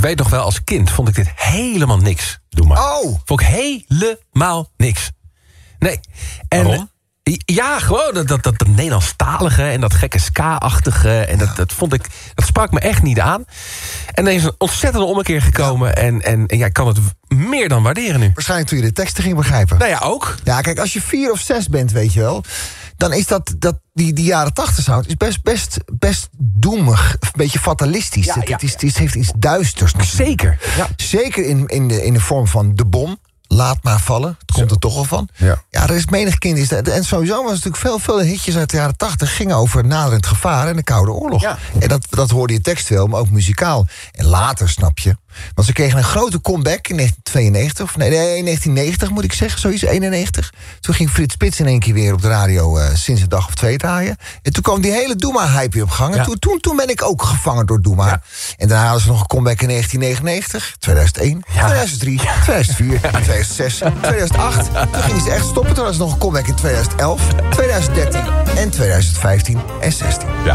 weet nog wel, als kind vond ik dit helemaal niks. Doe maar. Oh! Vond ik helemaal niks. Nee. En, waarom? Ja, gewoon dat Nederlandstalige en dat gekke ska-achtige. En dat sprak me echt niet aan. En er is een ontzettende ommekeer gekomen. En jij kan het meer dan waarderen nu. Waarschijnlijk toen je de teksten ging begrijpen. Nou ja, ook. Ja, kijk, als je 4 of 6 bent, weet je wel, dan is die jaren 80 sound is best doemig. Een beetje fatalistisch. Ja, ja, het heeft iets duisters. Zeker. Ja. Zeker in de vorm van De Bom. Laat maar vallen. Het komt er toch wel van. Ja. Ja, er is menig kind. En sowieso was natuurlijk veel hitjes uit de jaren 80 gingen over naderend gevaar en de Koude Oorlog. Ja. En dat hoorde je textueel, maar ook muzikaal. En later, snap je. Want ze kregen een grote comeback in 1992. Of nee, 1990 moet ik zeggen. Zoiets, 91. Toen ging Frits Spits in één keer weer op de radio sinds een dag of 2 draaien. En toen kwam die hele Doema-hype weer op gang. En toen ben ik ook gevangen door Doema. Ja. En daarna hadden ze nog een comeback in 1999, 2001, 2003, 2004, 2006, 2008. Toen gingen ze echt stoppen. Toen hadden ze nog een comeback in 2011, 2013 en 2015 en 16. Ja.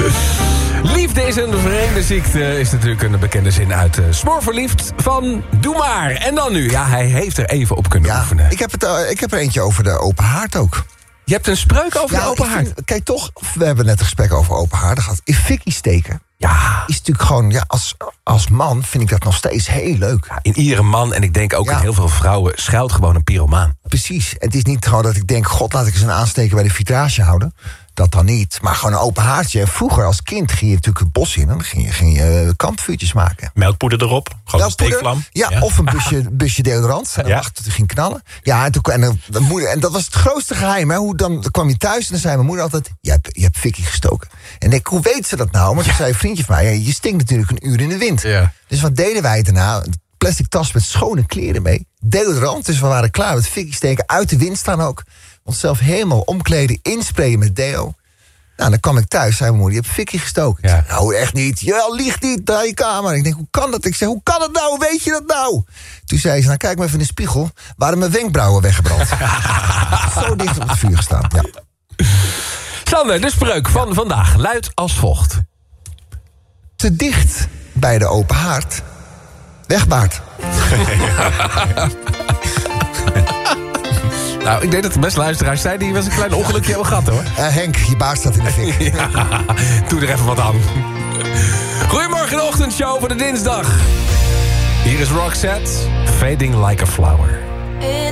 Liefde is een vreemde ziekte is natuurlijk een bekende zin uit Smoor verliefd van Doe maar. En dan nu. Ja, hij heeft er even op kunnen oefenen. Ik heb er eentje over de open haard ook. Je hebt een spreuk over de open haard? Kijk toch, we hebben net een gesprek over open haard. Dat gaat in fikkie steken. Ja. Is natuurlijk gewoon, ja, als man vind ik dat nog steeds heel leuk. Ja, in iedere man, en ik denk ook in heel veel vrouwen, schuilt gewoon een pyromaan. Precies. Het is niet gewoon dat ik denk, god, laat ik eens een aansteken bij de vitrage houden. Dat dan niet. Maar gewoon een open haardje. En vroeger als kind ging je natuurlijk het bos in. En dan ging je kampvuurtjes maken. Melkpoeder erop. Gewoon een steekvlam. Ja, of een busje deodorant. En dan wachten tot het ging knallen. Ja, en dat was het grootste geheim. Hè. Dan kwam je thuis en dan zei mijn moeder altijd, je hebt fikkie gestoken. En ik, hoe weet ze dat nou? Maar toen zei een vriendje van mij, je stinkt natuurlijk een uur in de wind. Ja. Dus wat deden wij daarna? Een plastic tas met schone kleren mee. Deodorant, dus we waren klaar met fikkie steken. Uit de wind staan ook. Onszelf helemaal omkleden, insprayen met deo. Nou, dan kwam ik thuis, zei mijn moeder, je hebt fikkie gestoken. Ja. Ik zei, nou, echt niet. Jawel, liegt niet, naar je kamer. Ik denk, hoe kan dat? Ik zei, hoe kan het nou? Weet je dat nou? Toen zei ze, nou, kijk maar even in de spiegel. Waren mijn wenkbrauwen weggebrand. Zo dicht op het vuur gestaan, ja. Sander, de spreuk van vandaag luidt als volgt. Te dicht bij de open haard. Wegbaard. Nou, ik denk dat de beste luisteraars zijn die was een klein ongelukje hebben gehad, hoor. Henk, je baard staat in de fik. Ja, doe er even wat aan. Goedemorgen, de ochtendshow voor de dinsdag. Hier is Roxette, Fading Like a Flower.